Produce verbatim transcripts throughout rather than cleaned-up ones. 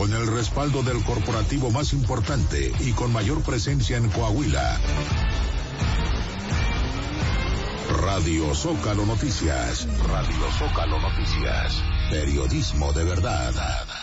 Con el respaldo del corporativo más importante y con mayor presencia en Coahuila. Radio Zócalo Noticias. Radio Zócalo Noticias. Periodismo de verdad.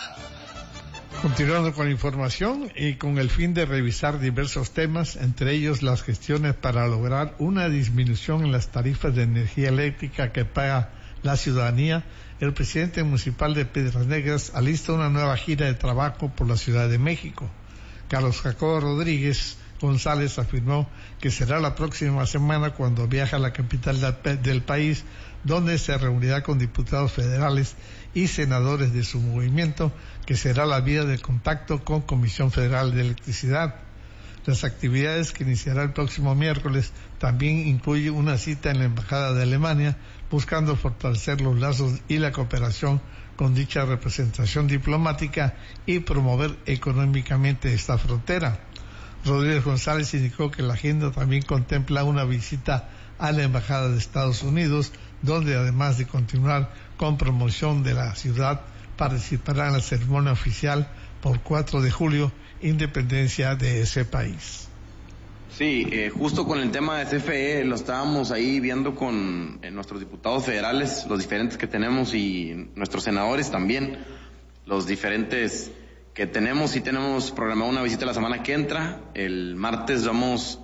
Continuando con la información y con el fin de revisar diversos temas, entre ellos las gestiones para lograr una disminución en las tarifas de energía eléctrica que paga la ciudadanía, el presidente municipal de Piedras Negras alista una nueva gira de trabajo por la Ciudad de México. Carlos Jacobo Rodríguez González afirmó que será la próxima semana cuando viaje a la capital del país, donde se reunirá con diputados federales y senadores de su movimiento, que será la vía de contacto con Comisión Federal de Electricidad. Las actividades que iniciará el próximo miércoles también incluyen una cita en la Embajada de Alemania, buscando fortalecer los lazos y la cooperación con dicha representación diplomática y promover económicamente esta frontera. Rodríguez González indicó que la agenda también contempla una visita a la Embajada de Estados Unidos, donde además de continuar con promoción de la ciudad, participará en la ceremonia oficial por cuatro de julio, independencia de ese país. Sí, eh, justo con el tema de C F E lo estábamos ahí viendo con eh, nuestros diputados federales, los diferentes que tenemos, y nuestros senadores también, los diferentes que tenemos. Y tenemos programada una visita la semana que entra. El martes vamos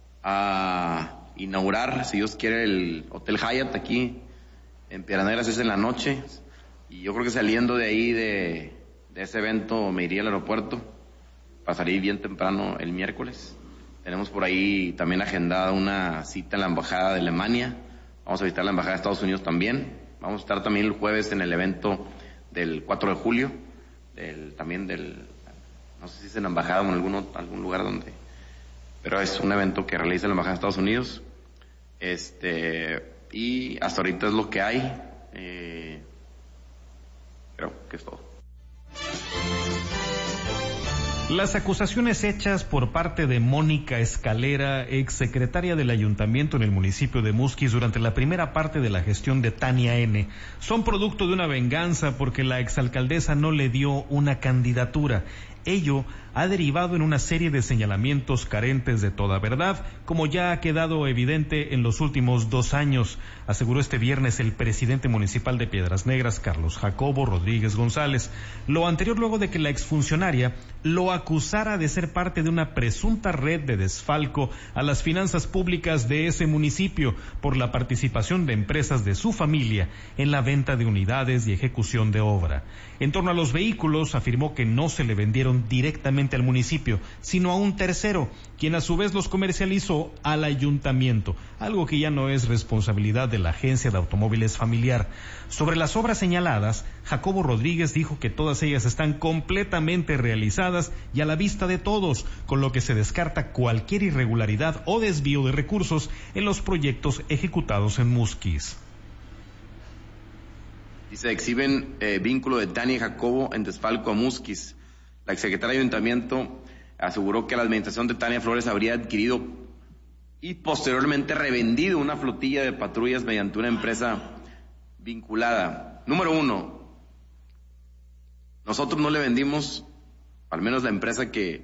a inaugurar, si Dios quiere, el Hotel Hyatt aquí en Piedras Negras, es en la noche, y yo creo que saliendo de ahí de, de ese evento me iría al aeropuerto para salir bien temprano el miércoles. Tenemos por ahí también agendada una cita en la Embajada de Alemania, vamos a visitar la Embajada de Estados Unidos también, vamos a estar también el jueves en el evento del cuatro de julio, del, también del, no sé si es en la Embajada o en algún, algún lugar donde, pero es un evento que realiza la Embajada de Estados Unidos. Este, y hasta ahorita es lo que hay, eh, creo que es todo. Las acusaciones hechas por parte de Mónica Escalera, exsecretaria del ayuntamiento en el municipio de Musquis durante la primera parte de la gestión de Tania N., son producto de una venganza porque la exalcaldesa no le dio una candidatura. Ello ha derivado en una serie de señalamientos carentes de toda verdad, como ya ha quedado evidente en los últimos dos años, aseguró este viernes el presidente municipal de Piedras Negras, Carlos Jacobo Rodríguez González. Lo anterior luego de que la exfuncionaria lo acusara de ser parte de una presunta red de desfalco a las finanzas públicas de ese municipio por la participación de empresas de su familia en la venta de unidades y ejecución de obra. En torno a los vehículos, afirmó que no se le vendieron directamente al municipio, sino a un tercero, quien a su vez los comercializó al ayuntamiento, algo que ya no es responsabilidad de la agencia de automóviles familiar. Sobre las obras señaladas, Jacobo Rodríguez dijo que todas ellas están completamente realizadas y a la vista de todos, con lo que se descarta cualquier irregularidad o desvío de recursos en los proyectos ejecutados en Musquis. Y se exhiben eh, vínculo de Tania y Jacobo en desfalco a Musquis. La exsecretaria de Ayuntamiento aseguró que la administración de Tania Flores habría adquirido y posteriormente revendido una flotilla de patrullas mediante una empresa vinculada. Número uno, nosotros no le vendimos, al menos la empresa que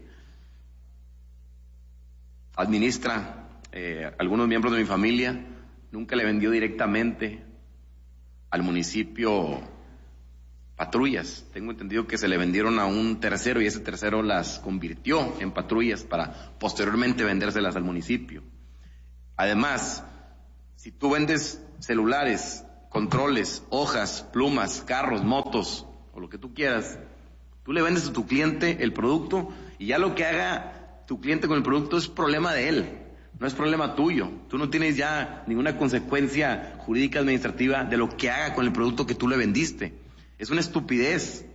administra eh, algunos miembros de mi familia, nunca le vendió directamente al municipio patrullas. Tengo entendido que se le vendieron a un tercero y ese tercero las convirtió en patrullas para posteriormente vendérselas al municipio. Además, si tú vendes celulares, controles, hojas, plumas, carros, motos o lo que tú quieras, tú le vendes a tu cliente el producto y ya lo que haga tu cliente con el producto es problema de él, no es problema tuyo. Tú no tienes ya ninguna consecuencia jurídica administrativa de lo que haga con el producto que tú le vendiste. Es una estupidez.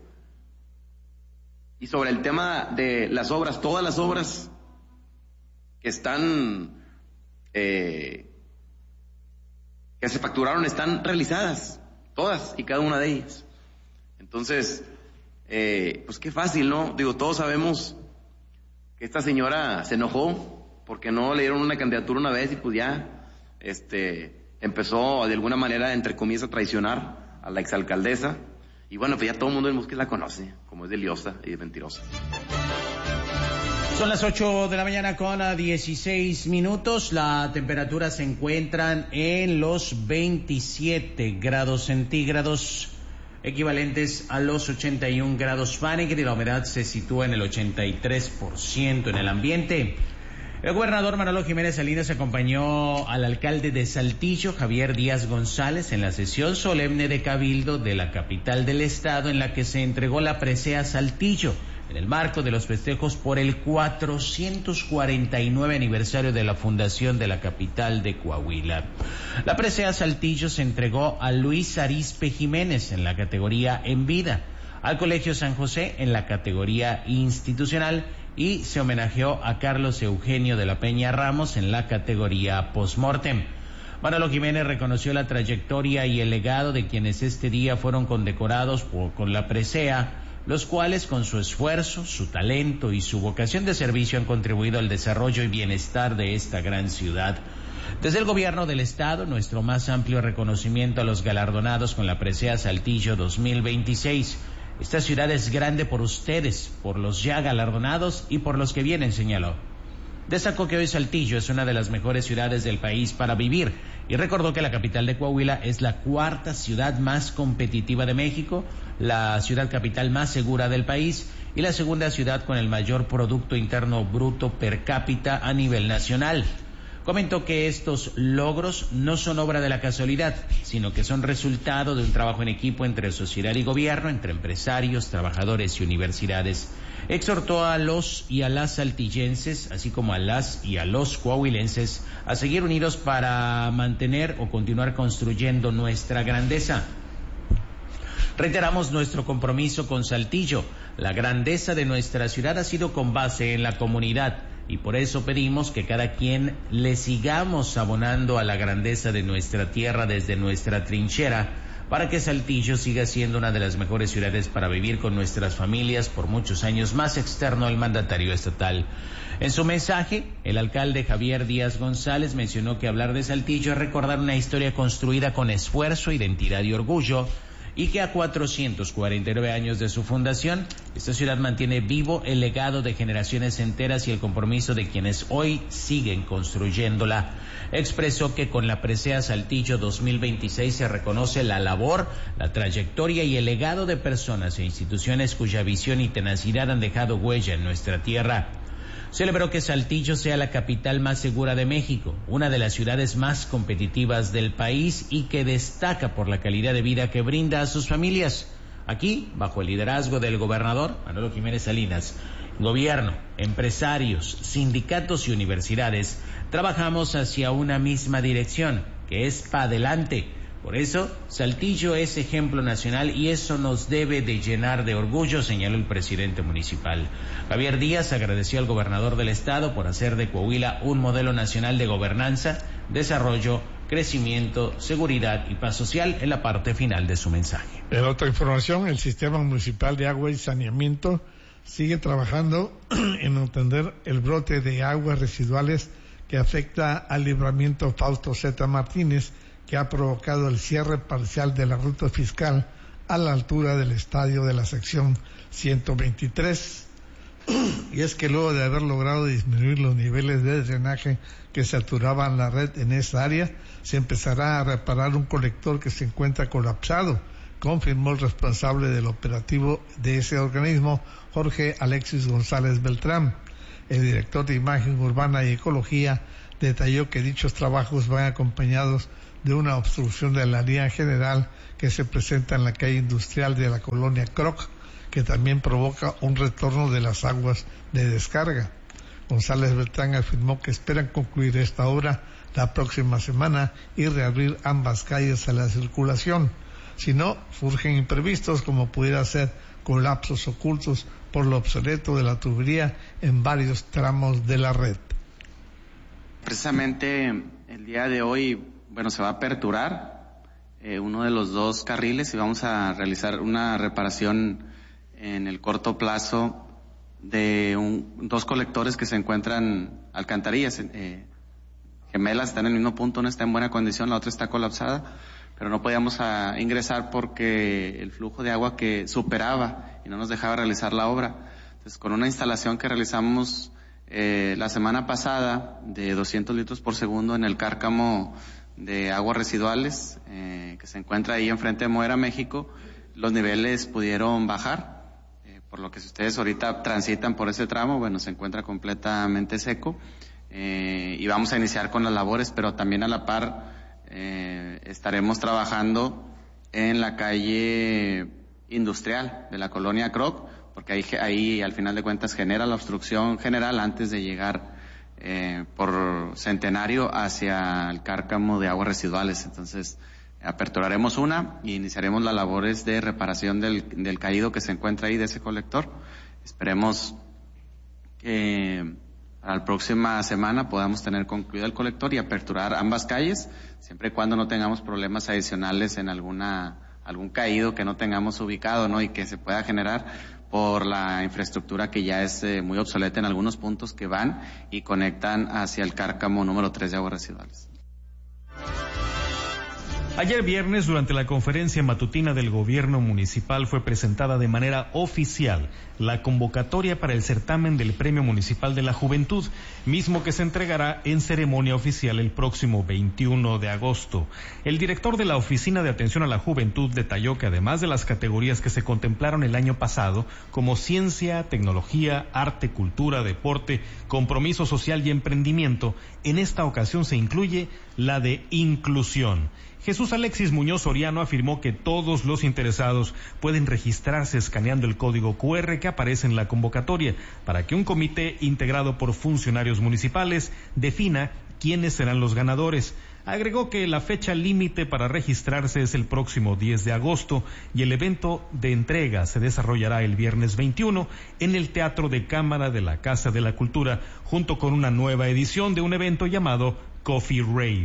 Y sobre el tema de las obras, todas las obras que están, eh, que se facturaron están realizadas, todas y cada una de ellas. Entonces, eh, pues qué fácil, ¿no? Digo, todos sabemos que esta señora se enojó porque no le dieron una candidatura una vez y pues ya, este, empezó de alguna manera, entre comillas, a traicionar a la exalcaldesa. Y bueno, pues ya todo el mundo en Musquis la conoce, como es de liosa y de mentirosa. Son las ocho de la mañana con dieciséis minutos. La temperatura se encuentra en los veintisiete grados centígrados, equivalentes a los ochenta y un grados Fahrenheit, y la humedad se sitúa en el ochenta y tres por ciento en el ambiente. El gobernador Manolo Jiménez Salinas acompañó al alcalde de Saltillo, Javier Díaz González, en la sesión solemne de Cabildo de la capital del estado, en la que se entregó la presea Saltillo, en el marco de los festejos por el cuatrocientos cuarenta y nueve aniversario de la fundación de la capital de Coahuila. La presea Saltillo se entregó a Luis Arizpe Jiménez en la categoría En Vida, al Colegio San José en la categoría Institucional, y se homenajeó a Carlos Eugenio de la Peña Ramos en la categoría Postmortem. Manolo Jiménez reconoció la trayectoria y el legado de quienes este día fueron condecorados por, con la presea, los cuales con su esfuerzo, su talento y su vocación de servicio han contribuido al desarrollo y bienestar de esta gran ciudad. Desde el gobierno del estado, nuestro más amplio reconocimiento a los galardonados con la presea Saltillo dos mil veintiséis. Esta ciudad es grande por ustedes, por los ya galardonados y por los que vienen, señaló. Destacó que hoy Saltillo es una de las mejores ciudades del país para vivir y recordó que la capital de Coahuila es la cuarta ciudad más competitiva de México, la ciudad capital más segura del país y la segunda ciudad con el mayor Producto Interno Bruto per cápita a nivel nacional. Comentó que estos logros no son obra de la casualidad, sino que son resultado de un trabajo en equipo entre sociedad y gobierno, entre empresarios, trabajadores y universidades. Exhortó a los y a las saltillenses, así como a las y a los coahuilenses, a seguir unidos para mantener o continuar construyendo nuestra grandeza. Reiteramos nuestro compromiso con Saltillo. La grandeza de nuestra ciudad ha sido con base en la comunidad, y por eso pedimos que cada quien le sigamos abonando a la grandeza de nuestra tierra desde nuestra trinchera, para que Saltillo siga siendo una de las mejores ciudades para vivir con nuestras familias por muchos años más, externo al mandatario estatal. En su mensaje, el alcalde Javier Díaz González mencionó que hablar de Saltillo es recordar una historia construida con esfuerzo, identidad y orgullo, y que a cuatrocientos cuarenta y nueve años de su fundación, esta ciudad mantiene vivo el legado de generaciones enteras y el compromiso de quienes hoy siguen construyéndola. Expresó que con la presea Saltillo dos mil veintiséis se reconoce la labor, la trayectoria y el legado de personas e instituciones cuya visión y tenacidad han dejado huella en nuestra tierra. Celebró que Saltillo sea la capital más segura de México, una de las ciudades más competitivas del país y que destaca por la calidad de vida que brinda a sus familias. Aquí, bajo el liderazgo del gobernador Manolo Jiménez Salinas, gobierno, empresarios, sindicatos y universidades, trabajamos hacia una misma dirección, que es para adelante. Por eso, Saltillo es ejemplo nacional y eso nos debe de llenar de orgullo, señaló el presidente municipal. Javier Díaz agradeció al gobernador del estado por hacer de Coahuila un modelo nacional de gobernanza, desarrollo, crecimiento, seguridad y paz social en la parte final de su mensaje. En otra información, el Sistema Municipal de Agua y Saneamiento sigue trabajando en atender el brote de aguas residuales que afecta al Libramiento Fausto Zeta Martínez, que ha provocado el cierre parcial de la ruta fiscal a la altura del estadio de la sección ciento veintitrés. Y es que luego de haber logrado disminuir los niveles de drenaje que saturaban la red en esa área, se empezará a reparar un colector que se encuentra colapsado, confirmó el responsable del operativo de ese organismo, Jorge Alexis González Beltrán. El director de Imagen Urbana y Ecología detalló que dichos trabajos van acompañados de una obstrucción de la línea general que se presenta en la calle industrial de la colonia Croc, que también provoca un retorno de las aguas de descarga. González Beltrán afirmó que esperan concluir esta obra la próxima semana y reabrir ambas calles a la circulación. Si no, surgen imprevistos como pudiera ser colapsos ocultos por lo obsoleto de la tubería en varios tramos de la red. Precisamente el día de hoy, bueno, se va a aperturar eh, uno de los dos carriles y vamos a realizar una reparación en el corto plazo de un, dos colectores que se encuentran alcantarillas eh, gemelas, están en el mismo punto, una está en buena condición, la otra está colapsada, pero no podíamos a, ingresar porque el flujo de agua que superaba y no nos dejaba realizar la obra. Entonces, con una instalación que realizamos eh, la semana pasada de doscientos litros por segundo en el cárcamo de aguas residuales eh, que se encuentra ahí enfrente de Modera México, los niveles pudieron bajar, eh, por lo que si ustedes ahorita transitan por ese tramo, bueno, se encuentra completamente seco eh, y vamos a iniciar con las labores, pero también a la par eh, estaremos trabajando en la calle industrial de la colonia Croc, porque ahí, ahí al final de cuentas genera la obstrucción general antes de llegar eh, por Centenario hacia el cárcamo de aguas residuales. Entonces, aperturaremos una y iniciaremos las labores de reparación del, del caído que se encuentra ahí de ese colector. Esperemos que para la próxima semana podamos tener concluido el colector y aperturar ambas calles, siempre y cuando no tengamos problemas adicionales en alguna algún caído que no tengamos ubicado, ¿no? Y que se pueda generar por la infraestructura que ya es eh, muy obsoleta en algunos puntos que van y conectan hacia el cárcamo número tres de aguas residuales. Ayer viernes, durante la conferencia matutina del gobierno municipal, fue presentada de manera oficial la convocatoria para el certamen del Premio Municipal de la Juventud, mismo que se entregará en ceremonia oficial el próximo veintiuno de agosto. El director de la Oficina de Atención a la Juventud detalló que además de las categorías que se contemplaron el año pasado, como ciencia, tecnología, arte, cultura, deporte, compromiso social y emprendimiento, en esta ocasión se incluye la de inclusión. Jesús Alexis Muñoz Soriano afirmó que todos los interesados pueden registrarse escaneando el código cu erre que aparece en la convocatoria para que un comité integrado por funcionarios municipales defina quiénes serán los ganadores. Agregó que la fecha límite para registrarse es el próximo diez de agosto y el evento de entrega se desarrollará el viernes veintiuno en el Teatro de Cámara de la Casa de la Cultura, junto con una nueva edición de un evento llamado Coffee Rave.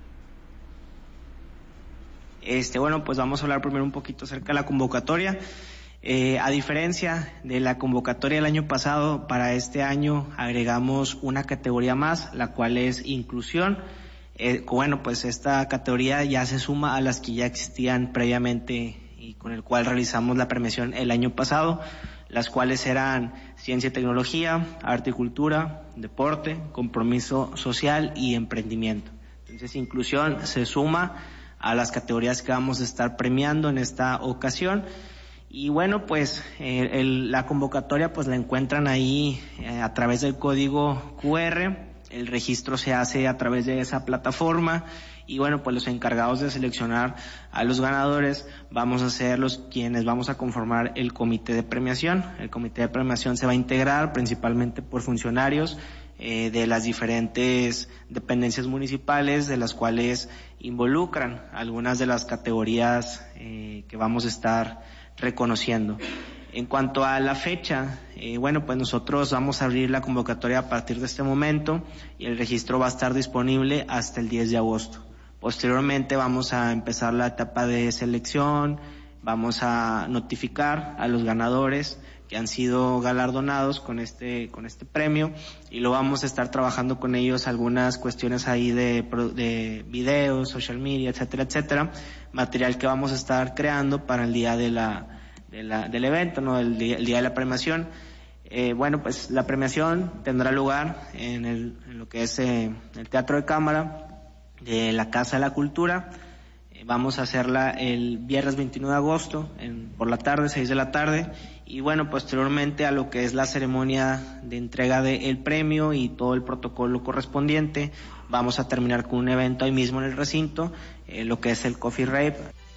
Este, bueno, pues vamos a hablar primero un poquito acerca de la convocatoria. Eh, a diferencia de la convocatoria del año pasado, para este año agregamos una categoría más, la cual es inclusión. Eh, bueno, pues esta categoría ya se suma a las que ya existían previamente y con el cual realizamos la premiación el año pasado, las cuales eran ciencia y tecnología, arte y cultura, deporte, compromiso social y emprendimiento. Entonces, inclusión se suma a las categorías que vamos a estar premiando en esta ocasión. Y bueno, pues eh, el, la convocatoria pues la encuentran ahí eh, a través del código cu erre, el registro se hace a través de esa plataforma y bueno, pues los encargados de seleccionar a los ganadores vamos a ser los quienes vamos a conformar el comité de premiación. El comité de premiación se va a integrar principalmente por funcionarios eh, de las diferentes dependencias municipales, de las cuales involucran algunas de las categorías eh, que vamos a estar reconociendo. En cuanto a la fecha, eh, bueno, pues nosotros vamos a abrir la convocatoria a partir de este momento y el registro va a estar disponible hasta el diez de agosto. Posteriormente vamos a empezar la etapa de selección, vamos a notificar a los ganadores que han sido galardonados con este con este premio y lo vamos a estar trabajando con ellos algunas cuestiones ahí de, de videos, social media, etcétera, etcétera, material que vamos a estar creando para el día de la, de la del evento, no, el día, el día de la premiación. Eh, bueno, pues la premiación tendrá lugar en, el, en lo que es eh, el Teatro de Cámara de la Casa de la Cultura. Eh, vamos a hacerla el viernes veintiuno de agosto en, por la tarde, seis de la tarde. Y bueno, posteriormente a lo que es la ceremonia de entrega del premio y todo el protocolo correspondiente, vamos a terminar con un evento ahí mismo en el recinto, eh, lo que es el Coffee Rave.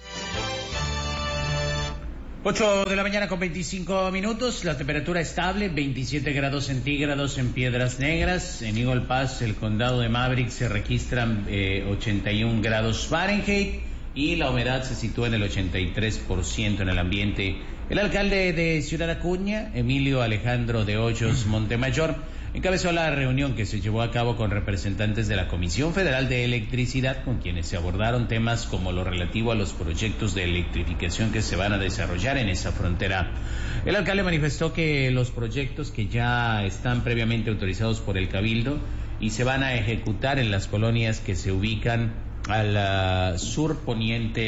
ocho de la mañana con veinticinco minutos, la temperatura estable, veintisiete grados centígrados en Piedras Negras. En Eagle Pass, el condado de Maverick, se registran eh, ochenta y un grados Fahrenheit y la humedad se sitúa en el ochenta y tres por ciento en el ambiente. El alcalde de Ciudad Acuña, Emilio Alejandro de Hoyos Montemayor, encabezó la reunión que se llevó a cabo con representantes de la Comisión Federal de Electricidad, con quienes se abordaron temas como lo relativo a los proyectos de electrificación que se van a desarrollar en esa frontera. El alcalde manifestó que los proyectos que ya están previamente autorizados por el Cabildo y se van a ejecutar en las colonias que se ubican al uh, sur poniente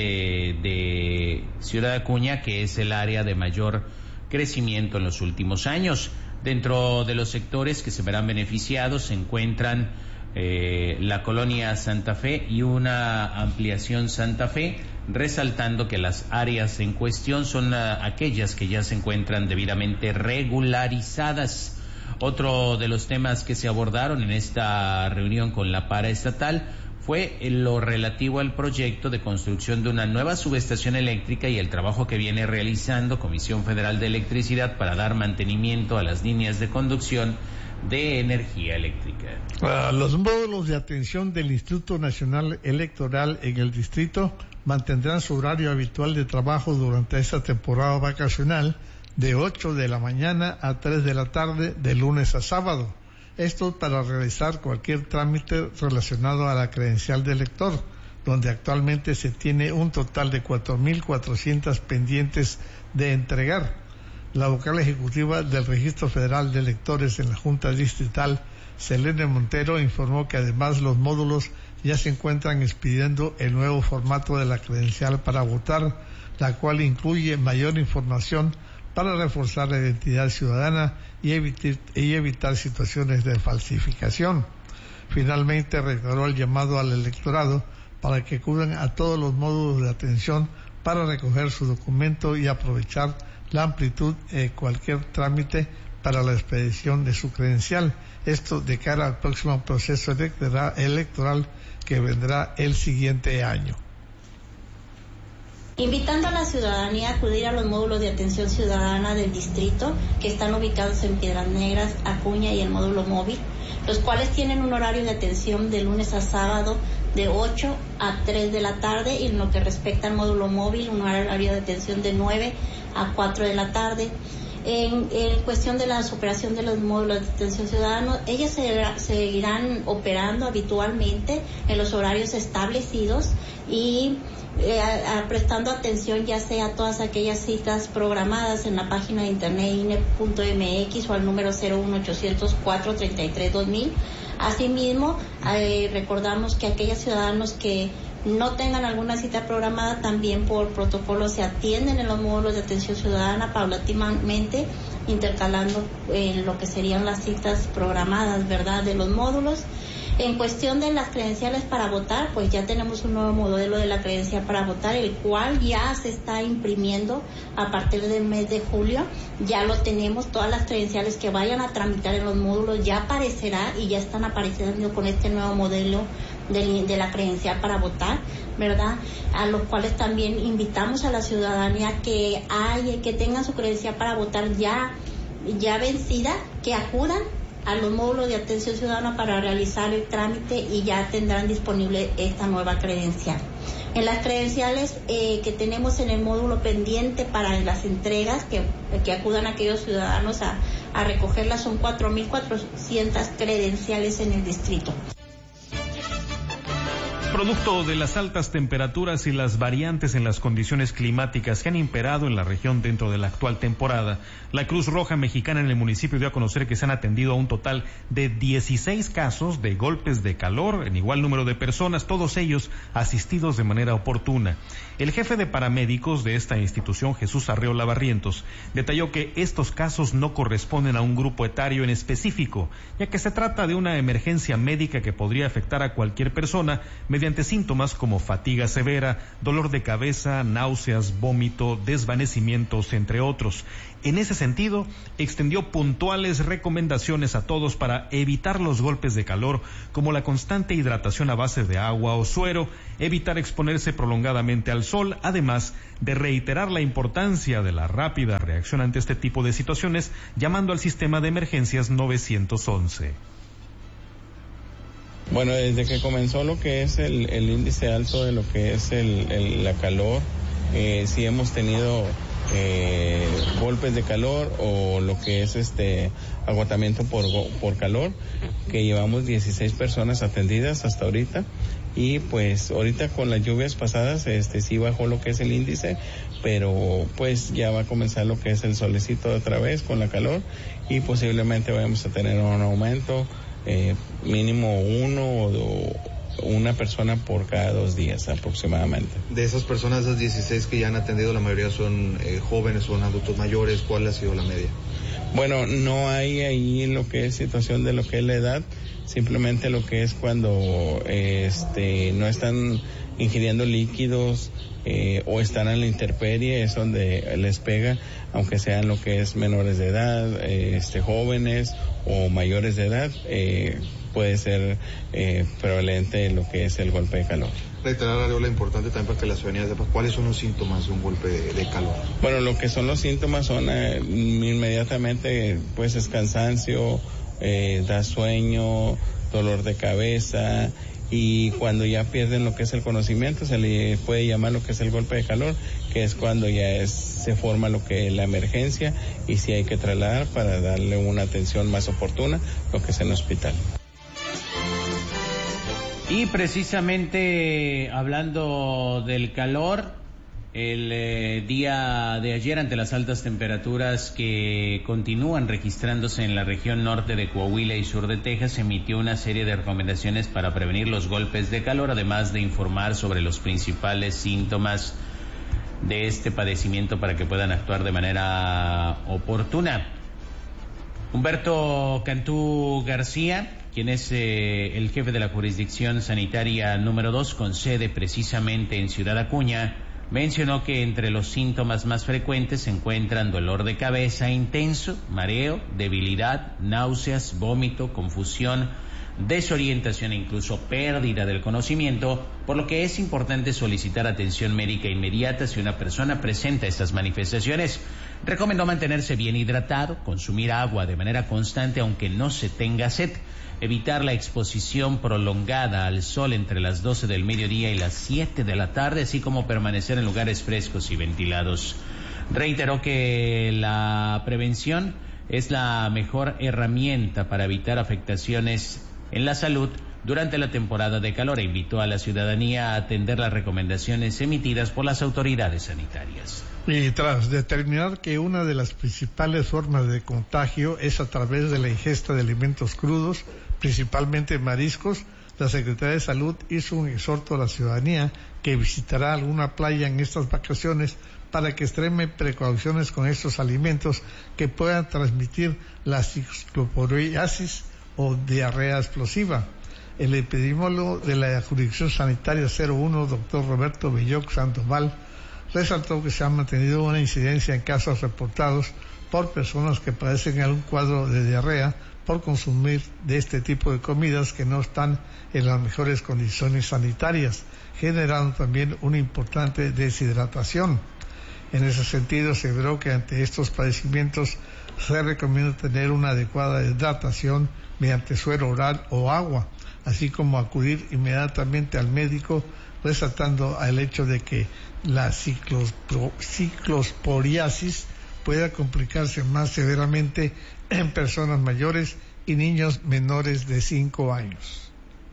de Ciudad Acuña, que es el área de mayor crecimiento en los últimos años. Dentro de los sectores que se verán beneficiados se encuentran eh, la colonia Santa Fe y una ampliación Santa Fe, resaltando que las áreas en cuestión son uh, aquellas que ya se encuentran debidamente regularizadas. Otro de los temas que se abordaron en esta reunión con la paraestatal fue lo relativo al proyecto de construcción de una nueva subestación eléctrica y el trabajo que viene realizando Comisión Federal de Electricidad para dar mantenimiento a las líneas de conducción de energía eléctrica. Uh, los módulos de atención del Instituto Nacional Electoral en el distrito mantendrán su horario habitual de trabajo durante esta temporada vacacional de ocho de la mañana a tres de la tarde de lunes a sábado. Esto para realizar cualquier trámite relacionado a la credencial de elector, donde actualmente se tiene un total de cuatro mil cuatrocientas pendientes de entregar. La vocal ejecutiva del Registro Federal de Electores en la Junta Distrital, Selene Montero, informó que además los módulos ya se encuentran expidiendo el nuevo formato de la credencial para votar, la cual incluye mayor información para reforzar la identidad ciudadana y evitar, y evitar situaciones de falsificación. Finalmente reiteró el llamado al electorado para que acudan a todos los módulos de atención para recoger su documento y aprovechar la amplitud de cualquier trámite para la expedición de su credencial. Esto de cara al próximo proceso electoral que vendrá el siguiente año. Invitando a la ciudadanía a acudir a los módulos de atención ciudadana del distrito que están ubicados en Piedras Negras, Acuña y el módulo móvil, los cuales tienen un horario de atención de lunes a sábado de ocho a tres de la tarde, y en lo que respecta al módulo móvil, un horario de atención de nueve a cuatro de la tarde. En, en cuestión de la operación de los módulos de atención ciudadana, ellos se, seguirán operando habitualmente en los horarios establecidos y eh, a, a, prestando atención ya sea a todas aquellas citas programadas en la página de internet I N E punto M X o al número cero uno ochocientos cuatro treinta y tres dos mil. Asimismo, eh, recordamos que aquellos ciudadanos que no tengan alguna cita programada, también por protocolo se atienden en los módulos de atención ciudadana paulatinamente, intercalando en lo que serían las citas programadas, ¿verdad?, de los módulos. En cuestión de las credenciales para votar, pues ya tenemos un nuevo modelo de la credencial para votar, el cual ya se está imprimiendo a partir del mes de julio. Ya lo tenemos, todas las credenciales que vayan a tramitar en los módulos ya aparecerá y ya están apareciendo con este nuevo modelo de, de la credencial para votar, ¿verdad? A los cuales también invitamos a la ciudadanía que hay, que tengan su credencial para votar ya, ya vencida, que acudan a los módulos de atención ciudadana para realizar el trámite y ya tendrán disponible esta nueva credencial. En las credenciales eh, que tenemos en el módulo pendiente para las entregas, que, que acudan aquellos ciudadanos a, a recogerlas, son cuatro mil cuatrocientas credenciales en el distrito. Producto de las altas temperaturas y las variantes en las condiciones climáticas que han imperado en la región dentro de la actual temporada, la Cruz Roja Mexicana en el municipio dio a conocer que se han atendido a un total de dieciséis casos de golpes de calor en igual número de personas, todos ellos asistidos de manera oportuna. El jefe de paramédicos de esta institución, Jesús Arreola Barrientos, detalló que estos casos no corresponden a un grupo etario en específico, ya que se trata de una emergencia médica que podría afectar a cualquier persona mediante síntomas como fatiga severa, dolor de cabeza, náuseas, vómito, desvanecimientos, entre otros. En ese sentido, extendió puntuales recomendaciones a todos para evitar los golpes de calor, como la constante hidratación a base de agua o suero, evitar exponerse prolongadamente al sol, además de reiterar la importancia de la rápida reacción ante este tipo de situaciones, llamando al sistema de emergencias nueve once. Bueno, desde que comenzó lo que es el, el índice alto de lo que es el, el, la calor, eh, sí hemos tenido eh, golpes de calor o lo que es este agotamiento por, por calor, que llevamos dieciséis personas atendidas hasta ahorita. Y pues ahorita con las lluvias pasadas este sí bajó lo que es el índice, pero pues ya va a comenzar lo que es el solecito otra vez con la calor y posiblemente vayamos a tener un aumento. Eh, mínimo uno o, una persona por cada dos días aproximadamente. De esas personas, esas dieciséis que ya han atendido, la mayoría son eh, jóvenes, son adultos mayores. ¿Cuál ha sido la media? Bueno, no hay ahí lo que es situación de lo que es la edad, simplemente lo que es cuando este no están ingiriendo líquidos eh, o están en la intemperie, es donde les pega, aunque sean lo que es menores de edad, eh, este jóvenes o mayores de edad, eh, puede ser eh, prevalente lo que es el golpe de calor. Reiterar, Arreola, importante también para que la ciudadanía sepa cuáles son los síntomas de un golpe de, de calor. Bueno, lo que son los síntomas son eh, inmediatamente, pues es cansancio, eh, da sueño, dolor de cabeza, y cuando ya pierden lo que es el conocimiento se le puede llamar lo que es el golpe de calor, que es cuando ya es, se forma lo que es la emergencia y si hay que trasladar para darle una atención más oportuna, lo que es en el hospital. Y precisamente hablando del calor, el eh, día de ayer, ante las altas temperaturas que continúan registrándose en la región norte de Coahuila y sur de Texas, se emitió una serie de recomendaciones para prevenir los golpes de calor, además de informar sobre los principales síntomas de este padecimiento para que puedan actuar de manera oportuna. Humberto Cantú García, quien es eh, el jefe de la jurisdicción sanitaria número dos, con sede precisamente en Ciudad Acuña, mencionó que entre los síntomas más frecuentes se encuentran dolor de cabeza intenso, mareo, debilidad, náuseas, vómito, confusión, desorientación e incluso pérdida del conocimiento, por lo que es importante solicitar atención médica inmediata si una persona presenta estas manifestaciones. Recomendó mantenerse bien hidratado, consumir agua de manera constante aunque no se tenga sed, evitar la exposición prolongada al sol entre las doce del mediodía y las siete de la tarde, así como permanecer en lugares frescos y ventilados. Reiteró que la prevención es la mejor herramienta para evitar afectaciones en la salud durante la temporada de calor e invitó a la ciudadanía a atender las recomendaciones emitidas por las autoridades sanitarias. Y tras determinar que una de las principales formas de contagio es a través de la ingesta de alimentos crudos, principalmente mariscos, la Secretaría de Salud hizo un exhorto a la ciudadanía que visitará alguna playa en estas vacaciones para que extreme precauciones con estos alimentos que puedan transmitir la cicloporiasis o diarrea explosiva. El epidemiólogo de la jurisdicción sanitaria cero uno, doctor Roberto Belloc Sandoval, resaltó que se ha mantenido una incidencia en casos reportados por personas que padecen algún cuadro de diarrea por consumir de este tipo de comidas que no están en las mejores condiciones sanitarias, generando también una importante deshidratación. En ese sentido, se aseveró que ante estos padecimientos se recomienda tener una adecuada hidratación mediante suero oral o agua, así como acudir inmediatamente al médico, resaltando el hecho de que la ciclosporiasis pueda complicarse más severamente en personas mayores y niños menores de cinco años.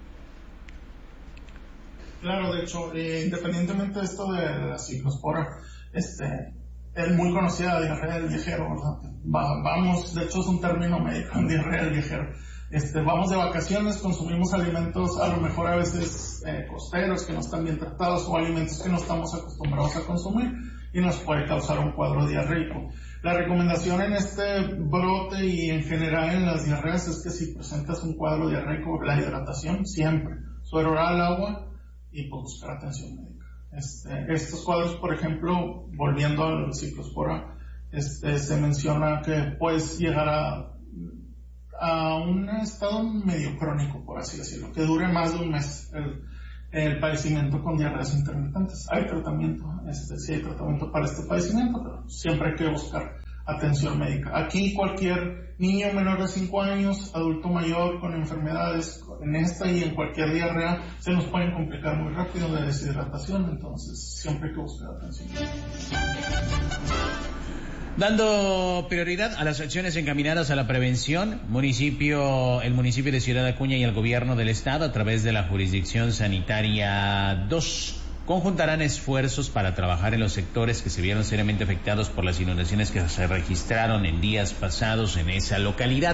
Claro, de hecho, eh, independientemente de esto de la ciclospora, este, es muy conocida la diarrea del viajero, ¿verdad? Va, vamos, de hecho es un término médico, diarrea del viajero. Este, vamos de vacaciones, consumimos alimentos a lo mejor a veces eh, costeros que no están bien tratados o alimentos que no estamos acostumbrados a consumir y nos puede causar un cuadro diarreico. La recomendación en este brote y en general en las diarreas es que si presentas un cuadro diarreico, la hidratación siempre, suero oral, agua y pues buscar atención médica. Este, estos cuadros, por ejemplo, volviendo al ciclospora, este, se menciona que puedes llegar a a un estado medio crónico, por así decirlo, que dure más de un mes el, el padecimiento con diarreas intermitentes. Hay tratamiento, este, sí hay tratamiento para este padecimiento, pero siempre hay que buscar atención médica. Aquí cualquier niño menor de cinco años, adulto mayor con enfermedades, en esta y en cualquier diarrea, se nos pueden complicar muy rápido de deshidratación, entonces siempre hay que buscar atención médica. Dando prioridad a las acciones encaminadas a la prevención, municipio, el municipio de Ciudad Acuña y el gobierno del estado, a través de la jurisdicción sanitaria dos, conjuntarán esfuerzos para trabajar en los sectores que se vieron seriamente afectados por las inundaciones que se registraron en días pasados en esa localidad.